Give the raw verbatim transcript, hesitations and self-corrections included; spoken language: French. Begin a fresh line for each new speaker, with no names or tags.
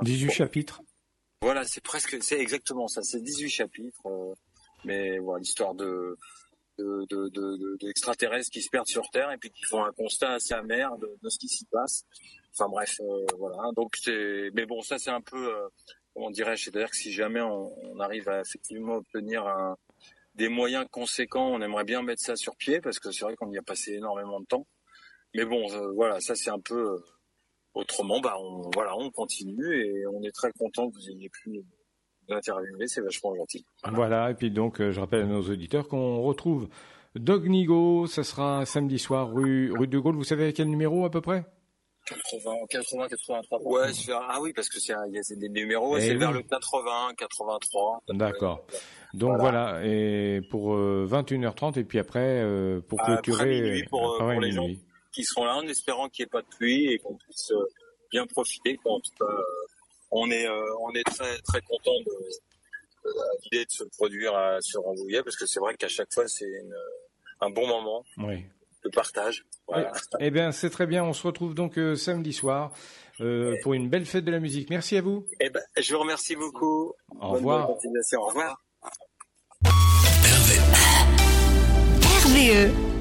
dix-huit chapitres.
Voilà, c'est presque, c'est exactement ça. C'est dix-huit chapitres, euh, mais voilà, l'histoire de de, de, de, de d'extraterrestres qui se perdent sur Terre et puis qui font un constat assez amer de, de ce qui s'y passe. Enfin bref, euh, voilà. Donc c'est, mais bon, ça c'est un peu, euh, comment dirais-je, c'est-à-dire que si jamais on, on arrive à effectivement obtenir un, des moyens conséquents, on aimerait bien mettre ça sur pied parce que c'est vrai qu'on y a passé énormément de temps. Mais bon, euh, voilà, ça c'est un peu. Euh, autrement, bah on, voilà, on continue et on est très content que vous ayez pu nous interviewer, c'est vachement gentil.
Voilà. voilà, et puis donc euh, je rappelle à nos auditeurs qu'on retrouve Dog Nigo, ça sera samedi soir rue rue de Gaulle. Vous savez à quel numéro à peu près?
quatre-vingts, quatre-vingts, quatre-vingt-trois. Ouais, c'est vers, ah oui, parce que c'est il y a des numéros,
et
c'est
oui.
vers le quatre-vingts, quatre-vingt-trois.
D'accord. Euh, Donc voilà. voilà, et pour euh, vingt et une heures trente et puis après euh, pour clôturer
après minuit pour,
après
pour les
minuit.
gens qui seront là en espérant qu'il n'y ait pas de pluie et qu'on puisse euh, bien profiter. En tout cas, euh, on est euh, on est très très content de, de l'idée de se produire à, sur Rambouillet parce que c'est vrai qu'à chaque fois c'est une, un bon moment.
Oui.
De partage. Voilà.
Eh bien, c'est très bien. On se retrouve donc euh, samedi soir euh, pour une belle fête de la musique. Merci à vous.
Eh ben, je vous remercie beaucoup.
Au
Bonne
revoir.
Bonne continuation. Au revoir.
R V E